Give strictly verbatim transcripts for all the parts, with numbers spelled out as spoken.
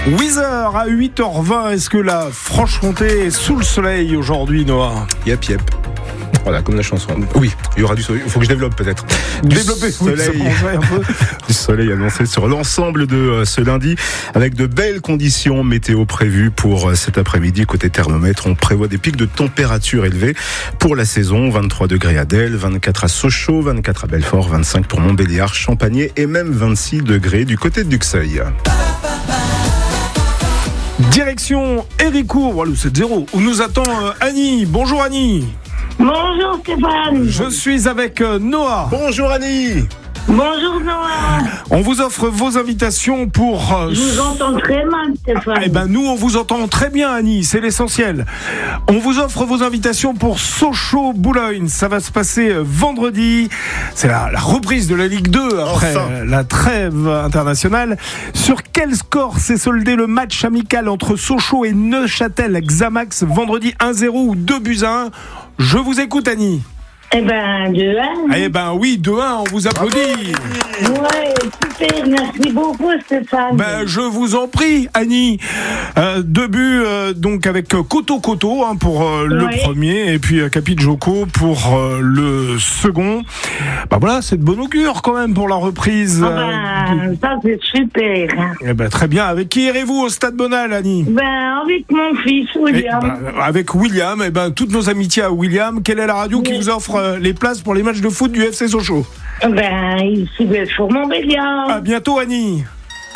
Weezer à huit heures vingt. Est-ce que la Franche-Comté est sous le soleil aujourd'hui, Noah? Yep, yep. Voilà, comme la chanson. Oui, il y aura du soleil. Il faut que je développe peut-être. Du Développer, soleil. Oui, un peu. Du soleil annoncé sur l'ensemble de euh, ce lundi, avec de belles conditions météo prévues pour euh, cet après-midi. Côté thermomètre, on prévoit des pics de température élevés pour la saison. vingt-trois degrés à Delle, vingt-quatre à Sochaux, vingt-quatre à Belfort, vingt-cinq pour Montbéliard, Champagné et même vingt-six degrés du côté de Duxeuil. Direction Héricourt, voilà, le sept zéro, où nous attend euh, Annie. Bonjour Annie. Bonjour Stéphane. Je suis avec euh, Noah. Bonjour Annie. Bonjour Noah. On vous offre vos invitations pour... Euh, Je vous entends très mal Stéphane. Eh ben nous on vous entend très bien Annie, c'est l'essentiel. On vous offre vos invitations pour Sochaux-Boulogne. Ça va se passer euh, vendredi. C'est la, la reprise de la Ligue deux après Enfin. euh, la trêve internationale. Sur quel score s'est soldé le match amical entre Sochaux et Neuchâtel Xamax vendredi un zéro ou deux buts à un? Je vous écoute Annie. Eh ben, de un. Eh ben oui, deux un, on vous applaudit. Ouais, super, merci beaucoup Stéphane. Ben, je vous en prie, Annie. Euh, deux buts euh, donc avec Koto Koto hein, pour euh, le Oui. premier et puis euh, Capi Joko pour euh, le second. Ben voilà, c'est de bon augure quand même pour la reprise. Ah euh, ben, ça c'est super. hein. eh ben, très bien. Avec qui irez-vous au Stade Bonal, Annie? Ben, avec mon fils Eh William. ben, avec William. Eh ben, toutes nos amitiés à William. Quelle est la radio qui Oui. vous offre euh, les places pour les matchs de foot du F C Sochaux? Ben, ici Belfort Montbéliard. À bientôt, Annie.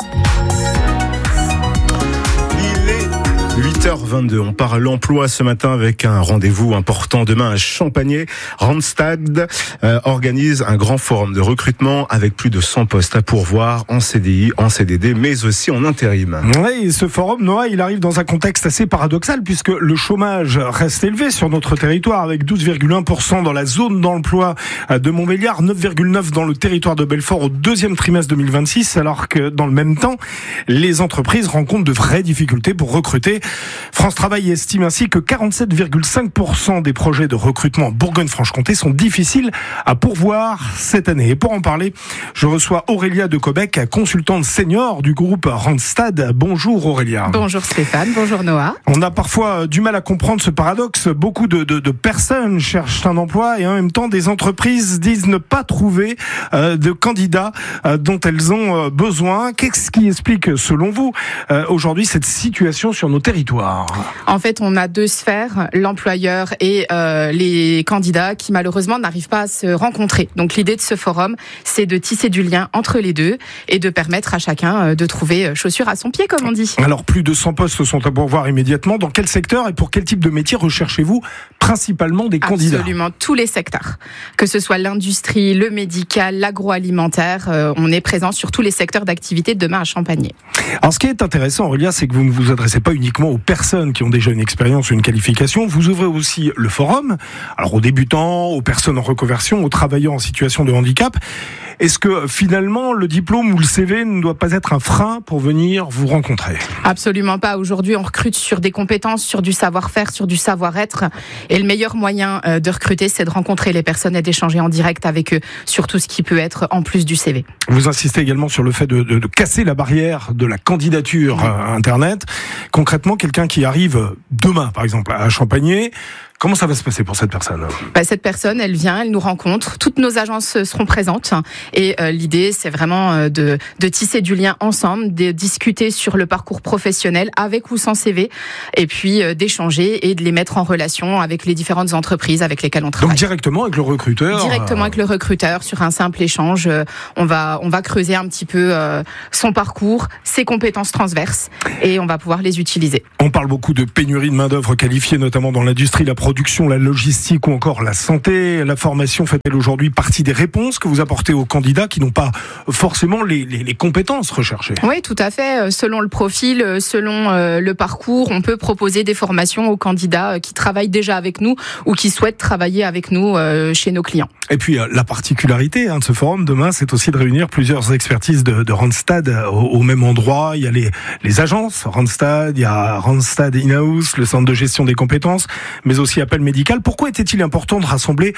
huit heures vingt-deux, on part à l'emploi ce matin avec un rendez-vous important demain à Champagné. Randstad euh, organise un grand forum de recrutement avec plus de cent postes à pourvoir en C D I, en C D D, mais aussi en intérim. Oui, ce forum, Noah, il arrive dans un contexte assez paradoxal puisque le chômage reste élevé sur notre territoire avec douze virgule un pour cent dans la zone d'emploi de Montbéliard, neuf virgule neuf pour cent dans le territoire de Belfort au deuxième trimestre deux mille vingt-six, alors que dans le même temps, les entreprises rencontrent de vraies difficultés pour recruter. France Travail estime ainsi que quarante-sept virgule cinq pour cent des projets de recrutement en Bourgogne-Franche-Comté sont difficiles à pourvoir cette année. Et pour en parler, je reçois Aurélia de Cobec, consultante senior du groupe Randstad. Bonjour Aurélia. Bonjour Stéphane, bonjour Noah. On a parfois du mal à comprendre ce paradoxe. Beaucoup de, de, de personnes cherchent un emploi et en même temps des entreprises disent ne pas trouver euh, de candidats euh, dont elles ont euh, besoin. Qu'est-ce qui explique selon vous euh, aujourd'hui cette situation sur nos territoires? En fait, on a deux sphères, l'employeur et euh, les candidats qui malheureusement n'arrivent pas à se rencontrer. Donc l'idée de ce forum, c'est de tisser du lien entre les deux et de permettre à chacun de trouver chaussure à son pied, comme on dit. Alors plus de cent postes sont à pourvoir immédiatement. Dans quel secteur et pour quel type de métier recherchez-vous principalement des candidats? Absolument tous les secteurs, que ce soit l'industrie, le médical, l'agroalimentaire, euh, on est présent sur tous les secteurs d'activité de demain à Champagné. Alors ce qui est intéressant, Aurélia, c'est que vous ne vous adressez pas uniquement aux personnes qui ont déjà une expérience ou une qualification, vous ouvrez aussi le forum, alors aux débutants, aux personnes en reconversion, aux travailleurs en situation de handicap. Est-ce que finalement le diplôme ou le C V ne doit pas être un frein pour venir vous rencontrer? Absolument pas. Aujourd'hui, on recrute sur des compétences, sur du savoir-faire, sur du savoir-être. Et le meilleur moyen de recruter, c'est de rencontrer les personnes et d'échanger en direct avec eux sur tout ce qui peut être en plus du C V. Vous insistez également sur le fait de, de, de casser la barrière de la candidature à Internet. Concrètement, quelqu'un qui arrive demain, par exemple, à Champagné, comment ça va se passer pour cette personne? Bah, cette personne, elle vient, elle nous rencontre. Toutes nos agences seront présentes. Et euh, l'idée, c'est vraiment euh, de, de tisser du lien ensemble, de discuter sur le parcours professionnel avec ou sans C V, et puis euh, d'échanger et de les mettre en relation avec les différentes entreprises avec lesquelles on travaille. Donc directement avec le recruteur? Directement avec le recruteur sur un simple échange. Euh, on va on va creuser un petit peu euh, son parcours, ses compétences transverses, et on va pouvoir les utiliser. On parle beaucoup de pénurie de main d'œuvre qualifiée, notamment dans l'industrie, la production, la logistique ou encore la santé. La formation fait-elle aujourd'hui partie des réponses que vous apportez aux candidats qui n'ont pas forcément les, les, les compétences recherchées? Oui, tout à fait. Selon le profil, selon euh, le parcours, on peut proposer des formations aux candidats qui travaillent déjà avec nous ou qui souhaitent travailler avec nous euh, chez nos clients. Et puis la particularité hein, de ce forum demain, c'est aussi de réunir plusieurs expertises de, de Randstad au, au même endroit. Il y a les, les agences Randstad, il y a Randstad In-House, le centre de gestion des compétences, mais aussi Appel Médical. Pourquoi était-il important de rassembler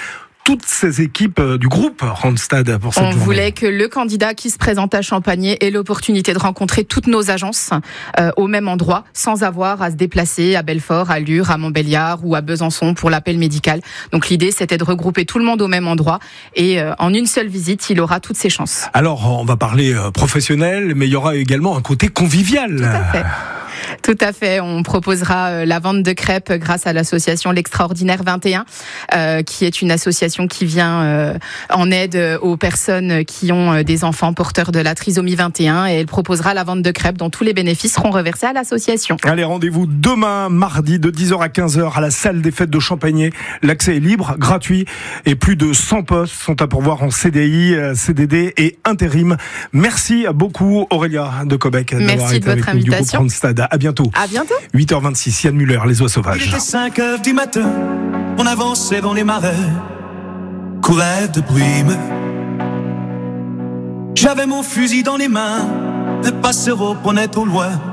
toutes ces équipes du groupe Randstad pour cette On journée. voulait que le candidat qui se présente à Champagné ait l'opportunité de rencontrer toutes nos agences euh, au même endroit, sans avoir à se déplacer à Belfort, à Lure, à Montbéliard ou à Besançon pour l'appel médical. Donc l'idée, c'était de regrouper tout le monde au même endroit et euh, en une seule visite, il aura toutes ses chances. Alors, on va parler professionnel, mais il y aura également un côté convivial. Tout à fait. Tout à fait. On proposera la vente de crêpes grâce à l'association L'Extraordinaire vingt et un, euh, qui est une association qui vient euh, en aide aux personnes qui ont des enfants porteurs de la trisomie vingt et un. Et elle proposera la vente de crêpes dont tous les bénéfices seront reversés à l'association. Allez, rendez-vous demain, mardi, de dix heures à quinze heures à la salle des fêtes de Champagné. L'accès est libre, gratuit, et plus de cent postes sont à pourvoir en C D I, C D D et intérim. Merci beaucoup, Aurélia de Cobec, d'avoir été de votre avec nous du groupe invitation. Randstad. À bientôt. À bientôt. huit heures vingt-six, Yann Muller, Les Oies Sauvages. Il était cinq heures du matin, on avançait dans les marais, courait de brume. J'avais mon fusil dans les mains, le passereau prenait au loin